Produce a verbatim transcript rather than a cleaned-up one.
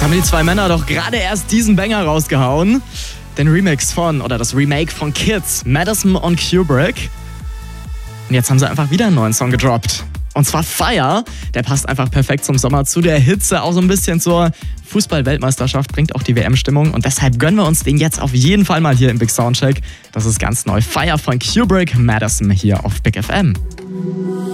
Jetzt haben die zwei Männer doch gerade erst diesen Banger rausgehauen. Den Remix von, oder das Remake von Kids, Madison und Kubrick. Und jetzt haben sie einfach wieder einen neuen Song gedroppt. Und zwar Fire. Der passt einfach perfekt zum Sommer, zu der Hitze, auch so ein bisschen zur Fußball-Weltmeisterschaft, bringt auch die W M-Stimmung. Und deshalb gönnen wir uns den jetzt auf jeden Fall mal hier im Big Soundcheck. Das ist ganz neu. Fire von Kubrick, Madison hier auf Big F M.